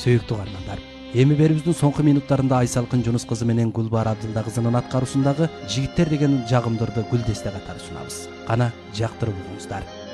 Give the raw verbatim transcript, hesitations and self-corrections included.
Сүйүктүү каармандар, эми берибиздин соңку минуттарында Айсалкын Жунус кызы менен Гүлбаар Абдылда кызынын аткаруусундагы Жигиттер деген жагымдарды Гүлдесте катары сунабыз. Кана жактырып угуңуздар.